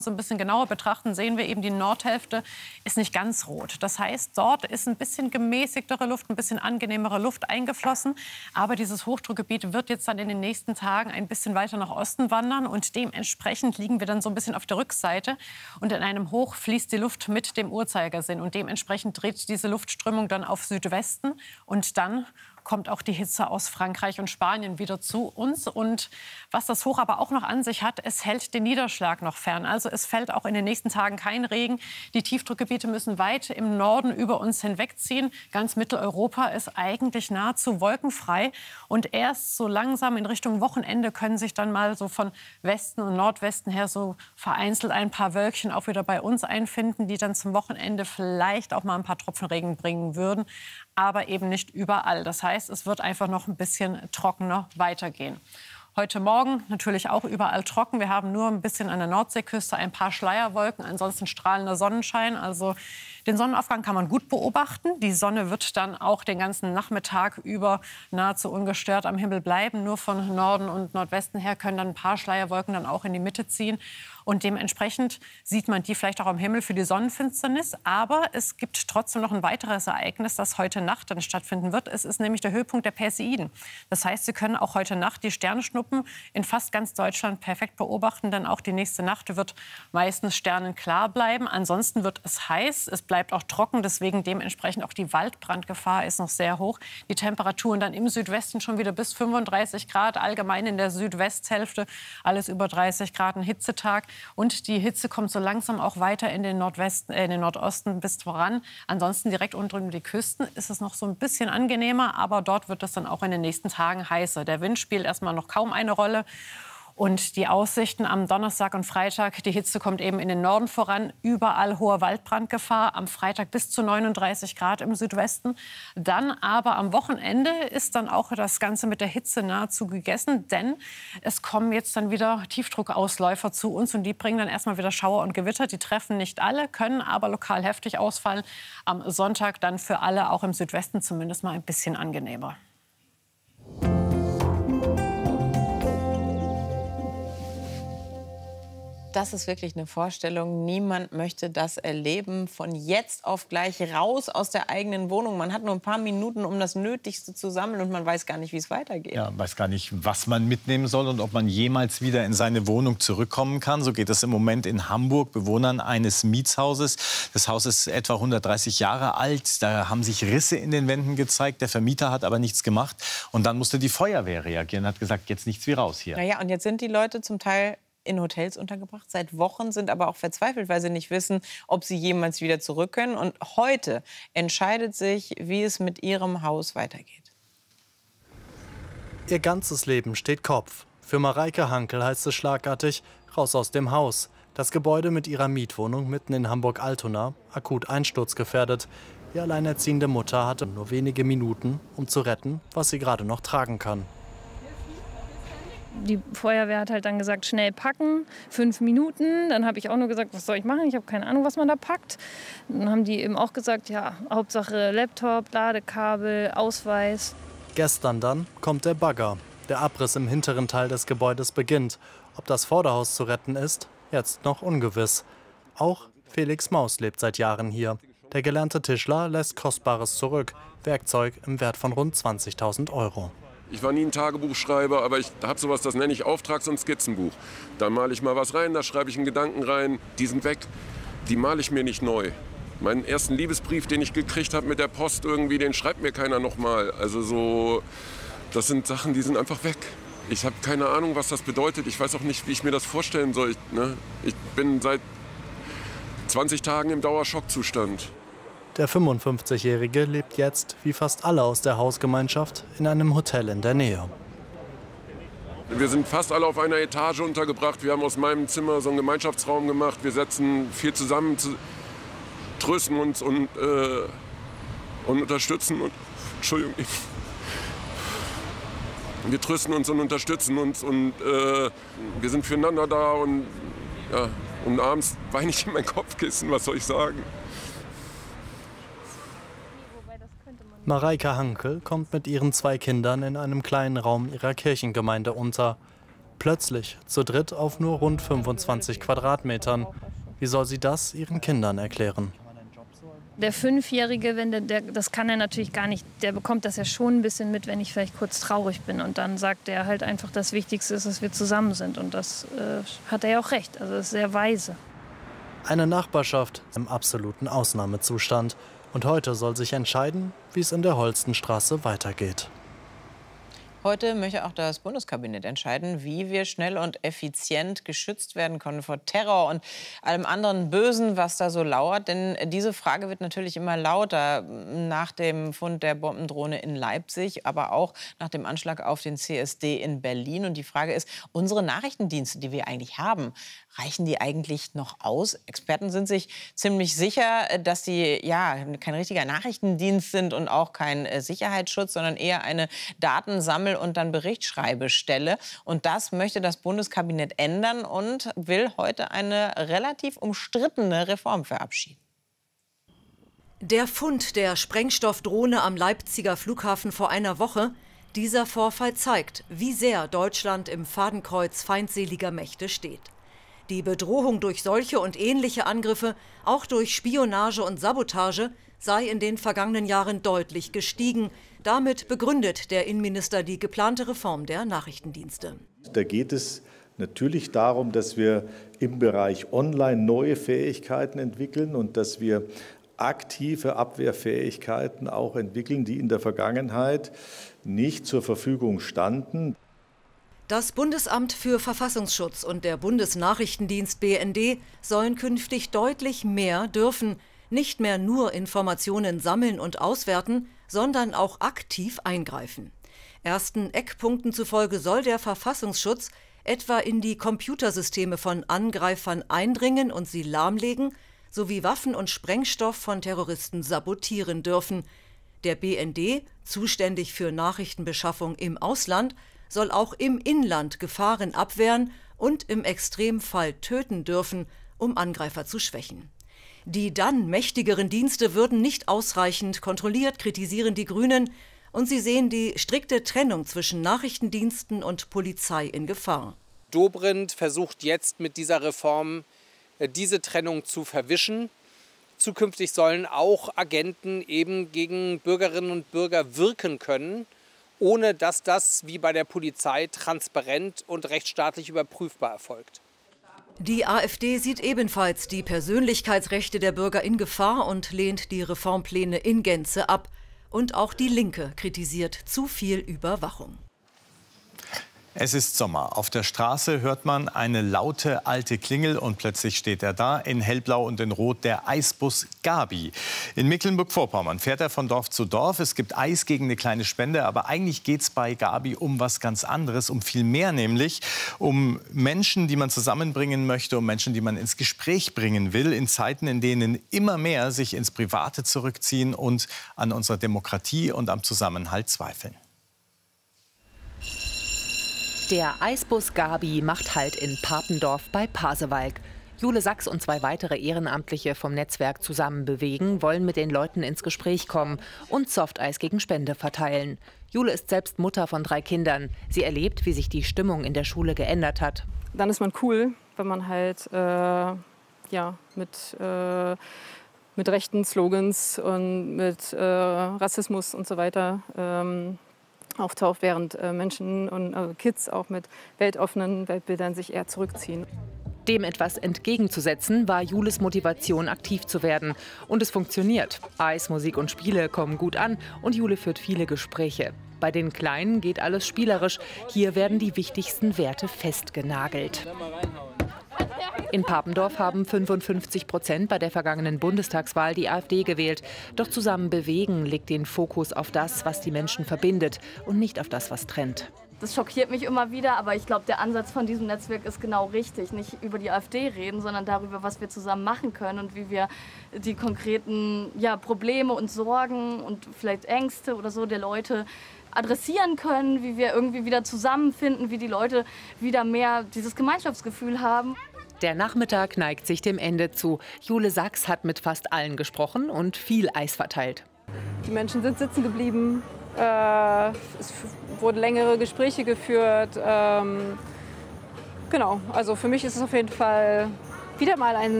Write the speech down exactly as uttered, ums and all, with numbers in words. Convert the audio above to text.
So ein bisschen genauer betrachten, sehen wir eben, die Nordhälfte ist nicht ganz rot. Das heißt, dort ist ein bisschen gemäßigtere Luft, ein bisschen angenehmere Luft eingeflossen. Aber dieses Hochdruckgebiet wird jetzt dann in den nächsten Tagen ein bisschen weiter nach Osten wandern. Und dementsprechend liegen wir dann so ein bisschen auf der Rückseite. Und in einem Hoch fließt die Luft mit dem Uhrzeigersinn. Und dementsprechend dreht diese Luftströmung dann auf Südwesten. Und dann kommt auch die Hitze aus Frankreich und Spanien wieder zu uns. Und was das Hoch aber auch noch an sich hat, es hält den Niederschlag noch fern. Also es fällt auch in den nächsten Tagen kein Regen. Die Tiefdruckgebiete müssen weit im Norden über uns hinwegziehen. Ganz Mitteleuropa ist eigentlich nahezu wolkenfrei. Und erst so langsam in Richtung Wochenende können sich dann mal so von Westen und Nordwesten her so vereinzelt ein paar Wölkchen auch wieder bei uns einfinden, die dann zum Wochenende vielleicht auch mal ein paar Tropfen Regen bringen würden. Aber eben nicht überall. Das heißt, es wird einfach noch ein bisschen trockener weitergehen. Heute Morgen natürlich auch überall trocken. Wir haben nur ein bisschen an der Nordseeküste ein paar Schleierwolken, ansonsten strahlender Sonnenschein. Also den Sonnenaufgang kann man gut beobachten. Die Sonne wird dann auch den ganzen Nachmittag über nahezu ungestört am Himmel bleiben. Nur von Norden und Nordwesten her können dann ein paar Schleierwolken dann auch in die Mitte ziehen. Und dementsprechend sieht man die vielleicht auch am Himmel für die Sonnenfinsternis. Aber es gibt trotzdem noch ein weiteres Ereignis, das heute Nacht dann stattfinden wird. Es ist nämlich der Höhepunkt der Perseiden. Das heißt, Sie können auch heute Nacht die Sternschnuppen in fast ganz Deutschland perfekt beobachten. Denn auch die nächste Nacht wird meistens sternenklar bleiben. Ansonsten wird es heiß, es bleibt auch trocken. Deswegen dementsprechend auch die Waldbrandgefahr ist noch sehr hoch. Die Temperaturen dann im Südwesten schon wieder bis fünfunddreißig Grad. Allgemein in der Südwesthälfte alles über dreißig Grad, ein Hitzetag. Und die Hitze kommt so langsam auch weiter in den Nordwesten, äh, in den Nordosten bis voran. Ansonsten direkt unter die Küsten ist es noch so ein bisschen angenehmer, aber dort wird es dann auch in den nächsten Tagen heißer. Der Wind spielt erstmal noch kaum eine Rolle. Und die Aussichten am Donnerstag und Freitag, die Hitze kommt eben in den Norden voran. Überall hohe Waldbrandgefahr. Am Freitag bis zu neununddreißig Grad im Südwesten. Dann aber am Wochenende ist dann auch das Ganze mit der Hitze nahezu gegessen. Denn es kommen jetzt dann wieder Tiefdruckausläufer zu uns. Und die bringen dann erstmal wieder Schauer und Gewitter. Die treffen nicht alle, können aber lokal heftig ausfallen. Am Sonntag dann für alle, auch im Südwesten zumindest mal ein bisschen angenehmer. Das ist wirklich eine Vorstellung. Niemand möchte das erleben. Von jetzt auf gleich raus aus der eigenen Wohnung. Man hat nur ein paar Minuten, um das Nötigste zu sammeln. Und man weiß gar nicht, wie es weitergeht. Ja, weiß gar nicht, was man mitnehmen soll und ob man jemals wieder in seine Wohnung zurückkommen kann. So geht es im Moment in Hamburg Bewohnern eines Mietshauses. Das Haus ist etwa hundertdreißig Jahre alt. Da haben sich Risse in den Wänden gezeigt. Der Vermieter hat aber nichts gemacht. Und dann musste die Feuerwehr reagieren und hat gesagt, jetzt nichts wie raus hier. Naja, und jetzt sind die Leute zum Teil in Hotels untergebracht, seit Wochen, sind aber auch verzweifelt, weil sie nicht wissen, ob sie jemals wieder zurück können. Und heute entscheidet sich, wie es mit ihrem Haus weitergeht. Ihr ganzes Leben steht Kopf. Für Mareike Hankel heißt es schlagartig, raus aus dem Haus. Das Gebäude mit ihrer Mietwohnung mitten in Hamburg-Altona, akut einsturzgefährdet. Die alleinerziehende Mutter hatte nur wenige Minuten, um zu retten, was sie gerade noch tragen kann. Die Feuerwehr hat halt dann gesagt, schnell packen, fünf Minuten. Dann habe ich auch nur gesagt, was soll ich machen? Ich habe keine Ahnung, was man da packt. Dann haben die eben auch gesagt, ja, Hauptsache Laptop, Ladekabel, Ausweis. Gestern dann kommt der Bagger. Der Abriss im hinteren Teil des Gebäudes beginnt. Ob das Vorderhaus zu retten ist, jetzt noch ungewiss. Auch Felix Maus lebt seit Jahren hier. Der gelernte Tischler lässt Kostbares zurück. Werkzeug im Wert von rund zwanzigtausend Euro. Ich war nie ein Tagebuchschreiber, aber ich habe sowas, das nenne ich Auftrags- und Skizzenbuch. Da male ich mal was rein, da schreibe ich einen Gedanken rein. Die sind weg, die male ich mir nicht neu. Meinen ersten Liebesbrief, den ich gekriegt habe mit der Post irgendwie, den schreibt mir keiner noch mal. Also so, das sind Sachen, die sind einfach weg. Ich habe keine Ahnung, was das bedeutet. Ich weiß auch nicht, wie ich mir das vorstellen soll. Ich, ne? ich bin seit zwanzig Tagen im Dauerschockzustand. Der fünfundfünfzigjährige lebt jetzt, wie fast alle aus der Hausgemeinschaft, in einem Hotel in der Nähe. Wir sind fast alle auf einer Etage untergebracht. Wir haben aus meinem Zimmer so einen Gemeinschaftsraum gemacht. Wir setzen viel zusammen, zu, trösten uns und, äh, und unterstützen. Und, Entschuldigung. Wir trösten uns und unterstützen uns. Und äh, wir sind füreinander da. Und, ja, und abends weine ich in mein Kopfkissen. Was soll ich sagen? Mareike Hankel kommt mit ihren zwei Kindern in einem kleinen Raum ihrer Kirchengemeinde unter. Plötzlich zu dritt auf nur rund fünfundzwanzig Quadratmetern. Wie soll sie das ihren Kindern erklären? Der Fünfjährige, wenn der, der, das kann er natürlich gar nicht, der bekommt das ja schon ein bisschen mit, wenn ich vielleicht kurz traurig bin. Und dann sagt er halt einfach, das Wichtigste ist, dass wir zusammen sind. Und das äh, hat er ja auch recht, also das ist sehr weise. Eine Nachbarschaft im absoluten Ausnahmezustand. Und heute soll sich entscheiden, wie es in der Holstenstraße weitergeht. Heute möchte auch das Bundeskabinett entscheiden, wie wir schnell und effizient geschützt werden können vor Terror und allem anderen Bösen, was da so lauert. Denn diese Frage wird natürlich immer lauter nach dem Fund der Bombendrohne in Leipzig, aber auch nach dem Anschlag auf den C S D in Berlin. Und die Frage ist, unsere Nachrichtendienste, die wir eigentlich haben, reichen die eigentlich noch aus? Experten sind sich ziemlich sicher, dass die ja kein richtiger Nachrichtendienst sind und auch kein Sicherheitsschutz, sondern eher eine Datensammel- und dann Berichtschreibestelle. Und das möchte das Bundeskabinett ändern und will heute eine relativ umstrittene Reform verabschieden. Der Fund der Sprengstoffdrohne am Leipziger Flughafen vor einer Woche, dieser Vorfall zeigt, wie sehr Deutschland im Fadenkreuz feindseliger Mächte steht. Die Bedrohung durch solche und ähnliche Angriffe, auch durch Spionage und Sabotage, sei in den vergangenen Jahren deutlich gestiegen. Damit begründet der Innenminister die geplante Reform der Nachrichtendienste. Da geht es natürlich darum, dass wir im Bereich Online neue Fähigkeiten entwickeln und dass wir aktive Abwehrfähigkeiten auch entwickeln, die in der Vergangenheit nicht zur Verfügung standen. Das Bundesamt für Verfassungsschutz und der Bundesnachrichtendienst B N D sollen künftig deutlich mehr dürfen. Nicht mehr nur Informationen sammeln und auswerten, sondern auch aktiv eingreifen. Ersten Eckpunkten zufolge soll der Verfassungsschutz etwa in die Computersysteme von Angreifern eindringen und sie lahmlegen, sowie Waffen und Sprengstoff von Terroristen sabotieren dürfen. Der B N D, zuständig für Nachrichtenbeschaffung im Ausland, soll auch im Inland Gefahren abwehren und im Extremfall töten dürfen, um Angreifer zu schwächen. Die dann mächtigeren Dienste würden nicht ausreichend kontrolliert, kritisieren die Grünen, und sie sehen die strikte Trennung zwischen Nachrichtendiensten und Polizei in Gefahr. Dobrindt versucht jetzt mit dieser Reform diese Trennung zu verwischen. Zukünftig sollen auch Agenten eben gegen Bürgerinnen und Bürger wirken können, ohne dass das wie bei der Polizei transparent und rechtsstaatlich überprüfbar erfolgt. Die AfD sieht ebenfalls die Persönlichkeitsrechte der Bürger in Gefahr und lehnt die Reformpläne in Gänze ab. Und auch die Linke kritisiert zu viel Überwachung. Es ist Sommer. Auf der Straße hört man eine laute alte Klingel und plötzlich steht er da, in hellblau und in rot, der Eisbus Gabi. In Mecklenburg-Vorpommern fährt er von Dorf zu Dorf. Es gibt Eis gegen eine kleine Spende, aber eigentlich geht es bei Gabi um was ganz anderes, um viel mehr, nämlich um Menschen, die man zusammenbringen möchte, um Menschen, die man ins Gespräch bringen will, in Zeiten, in denen immer mehr sich ins Private zurückziehen und an unserer Demokratie und am Zusammenhalt zweifeln. Der Eisbus Gabi macht Halt in Papendorf bei Pasewalk. Jule Sachs und zwei weitere Ehrenamtliche vom Netzwerk Zusammen bewegen wollen mit den Leuten ins Gespräch kommen und Softeis gegen Spende verteilen. Jule ist selbst Mutter von drei Kindern. Sie erlebt, wie sich die Stimmung in der Schule geändert hat. Dann ist man cool, wenn man halt äh, ja, mit, äh, mit rechten Slogans und mit äh, Rassismus und so weiter ähm, auftaucht, während äh, Menschen und äh, Kids auch mit weltoffenen Weltbildern sich eher zurückziehen. Dem etwas entgegenzusetzen, war Jules Motivation, aktiv zu werden. Und es funktioniert. Eis, Musik und Spiele kommen gut an und Jule führt viele Gespräche. Bei den Kleinen geht alles spielerisch. Hier werden die wichtigsten Werte festgenagelt. In Papendorf haben fünfundfünfzig Prozent bei der vergangenen Bundestagswahl die AfD gewählt. Doch Zusammen bewegen legt den Fokus auf das, was die Menschen verbindet und nicht auf das, was trennt. Das schockiert mich immer wieder, aber ich glaube, der Ansatz von diesem Netzwerk ist genau richtig. Nicht über die AfD reden, sondern darüber, was wir zusammen machen können und wie wir die konkreten ja, Probleme und Sorgen und vielleicht Ängste oder so der Leute adressieren können, wie wir irgendwie wieder zusammenfinden, wie die Leute wieder mehr dieses Gemeinschaftsgefühl haben. Der Nachmittag neigt sich dem Ende zu. Jule Sachs hat mit fast allen gesprochen und viel Eis verteilt. Die Menschen sind sitzen geblieben. Äh, es wurden längere Gespräche geführt. Ähm, genau, also für mich ist es auf jeden Fall wieder mal ein